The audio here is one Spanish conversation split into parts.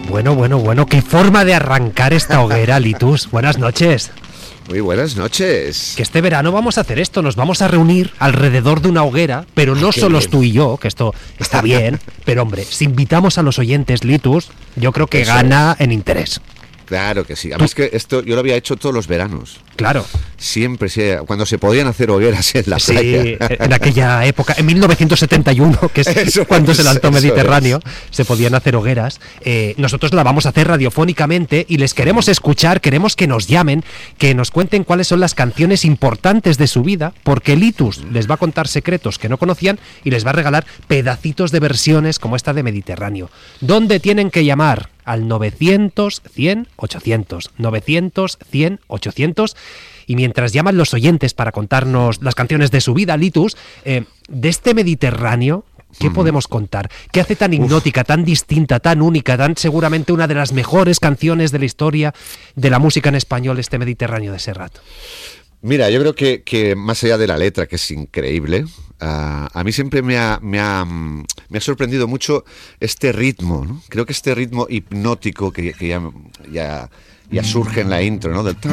Bueno, qué forma de arrancar esta hoguera, Litus. Buenas noches. Muy buenas noches. Que este verano vamos a hacer esto, nos vamos a reunir alrededor de una hoguera, pero no solos tú y yo, que esto está bien, pero hombre, si invitamos a los oyentes, Litus, yo creo que gana en interés. Claro que sí. Además que esto yo lo había hecho todos los veranos. Claro. Siempre, cuando se podían hacer hogueras en la playa. Sí, en aquella época, en 1971, que es cuando se lanzó Mediterráneo, se podían hacer hogueras. Nosotros la vamos a hacer radiofónicamente y les queremos escuchar, queremos que nos llamen, que nos cuenten cuáles son las canciones importantes de su vida, porque Litus les va a contar secretos que no conocían y les va a regalar pedacitos de versiones como esta de Mediterráneo. ¿Dónde tienen que llamar? Al 900-100-800, 900-100-800, y mientras llaman los oyentes para contarnos las canciones de su vida, Litus, de este Mediterráneo, ¿qué podemos contar? ¿Qué hace tan hipnótica, tan distinta, tan única, tan seguramente una de las mejores canciones de la historia de la música en español, este Mediterráneo de Serrat? Mira, yo creo que más allá de la letra, que es increíble, a mí siempre me ha sorprendido mucho este ritmo, ¿no? Creo que este ritmo hipnótico que ya surge en la intro, ¿no? Esto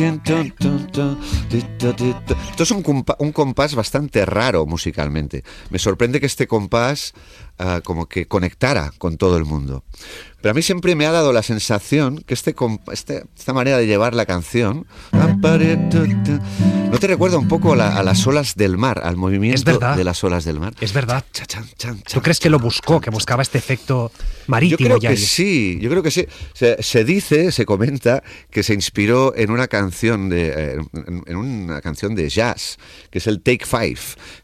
es un compás bastante raro musicalmente. Me sorprende que este compás como que conectara con todo el mundo. Pero a mí siempre me ha dado la sensación que esta manera de llevar la canción ¿no te recuerda un poco a las olas del mar, al movimiento de las olas del mar? Es verdad. ¿Tú crees que lo buscó, que buscaba este efecto marítimo? Yo creo que sí. Se comenta que se inspiró en una canción de jazz, que es el Take Five.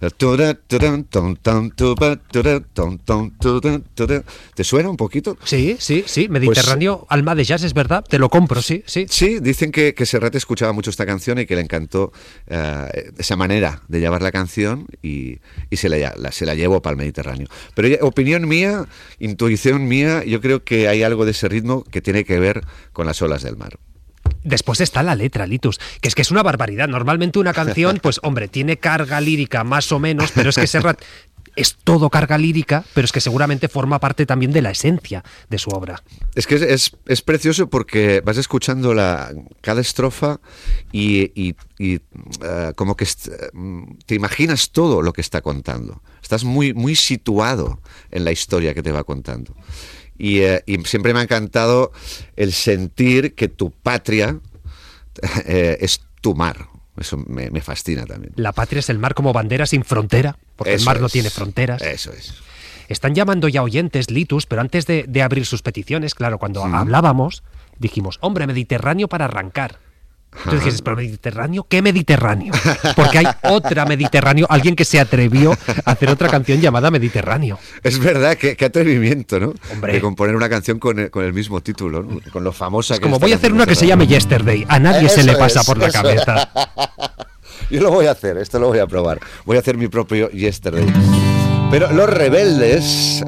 ¿Te suena un poquito? Sí. Mediterráneo, pues, alma de jazz, es verdad. Te lo compro, sí. Sí, dicen que Serrat escuchaba mucho esta canción y que le encantó esa manera de llevar la canción y se la llevó para el Mediterráneo. Pero opinión mía, intuición mía, yo creo que hay algo de ese ritmo que tiene que ver con las olas del mar. Después está la letra, Litus, que es una barbaridad. Normalmente una canción, pues hombre, tiene carga lírica más o menos, pero es que Serrat es todo carga lírica, pero es que seguramente forma parte también de la esencia de su obra. Es que es precioso porque vas escuchando cada estrofa y como que te imaginas todo lo que está contando. Estás muy, muy situado en la historia que te va contando. Y siempre me ha encantado el sentir que tu patria es tu mar. Eso me fascina también. La patria es el mar como bandera sin frontera, porque el mar no tiene fronteras. Eso es. Están llamando ya oyentes, Litus, pero antes de abrir sus peticiones, claro, cuando hablábamos, dijimos, hombre, Mediterráneo para arrancar. Entonces dijiste, ¿pero Mediterráneo? ¿Qué Mediterráneo? Porque hay otra Mediterráneo, alguien que se atrevió a hacer otra canción llamada Mediterráneo. Es verdad, qué atrevimiento, ¿no? Hombre. De componer una canción con el mismo título, ¿no? Con lo famosa es que como es. Voy a hacer una que se llame Yesterday. A nadie se le pasa por la cabeza. Yo lo voy a hacer, esto lo voy a probar. Voy a hacer mi propio Yesterday. Pero los Rebeldes,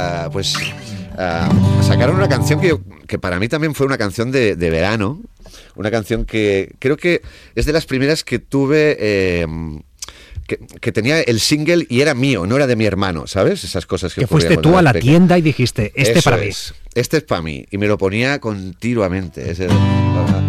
sacaron una canción que para mí también fue una canción de verano. Una canción que creo que es de las primeras que tuve, que tenía el single y era mío, no era de mi hermano, ¿sabes? Esas cosas que fuiste tú a la tienda y dijiste, este para mí. Este es para mí. Y me lo ponía continuamente.